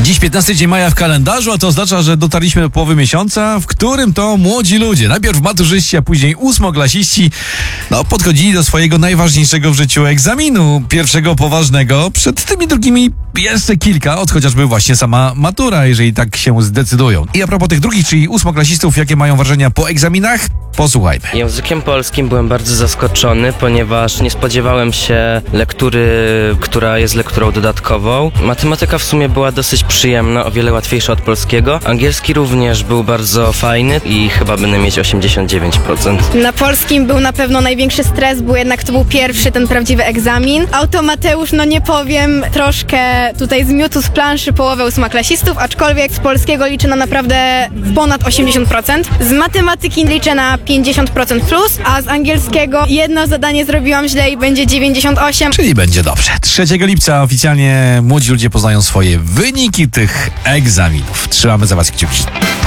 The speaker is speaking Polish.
Dziś 15 dzień maja w kalendarzu, a to oznacza, że dotarliśmy do połowy miesiąca, w którym to młodzi ludzie, najpierw maturzyści, a później ósmoklasiści, podchodzili do swojego najważniejszego w życiu egzaminu, pierwszego poważnego. Przed tymi drugimi jeszcze kilka, od chociażby właśnie sama matura, jeżeli tak się zdecydują. I a propos tych drugich, czyli ósmoklasistów, jakie mają wrażenia po egzaminach? Posłuchajmy. Językiem polskim byłem bardzo zaskoczony, ponieważ nie spodziewałem się lektury, która jest lekturą dodatkową. Matematyka w sumie była dosyć przyjemna, o wiele łatwiejsza od polskiego. Angielski również był bardzo fajny i chyba będę mieć 89%. Na polskim był na pewno największy stres, bo jednak to był pierwszy ten prawdziwy egzamin. Mateusz, nie powiem, troszkę tutaj zmiótł z planszy połowę ósmoklasistów, aczkolwiek z polskiego liczę na naprawdę ponad 80%. Z matematyki liczę na 50% plus, a z angielskiego jedno zadanie zrobiłam źle i będzie 98. Czyli będzie dobrze. 3 lipca oficjalnie młodzi ludzie poznają swoje wyniki tych egzaminów. Trzymamy za was kciuki.